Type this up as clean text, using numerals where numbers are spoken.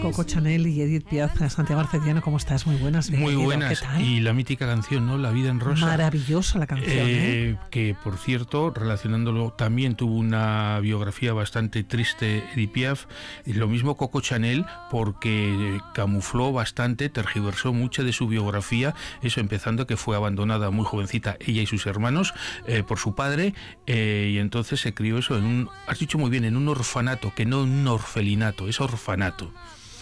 Coco Chanel y Edith Piaf. Santiago Arcediano, ¿cómo estás? Muy buenas. Muy buenas. ¿Qué tal? Y la mítica canción, ¿no? La vida en rosa. Maravillosa la canción, Que, por cierto, relacionándolo, también tuvo una biografía bastante triste Edith Piaf. Y lo mismo Coco Chanel, porque camufló bastante, tergiversó mucho de su biografía. Eso empezando que fue abandonada muy jovencita, ella y sus hermanos, por su padre. Y entonces se crió eso en un, has dicho muy bien, en un orfanato, que no un orfelinato, es orfanato.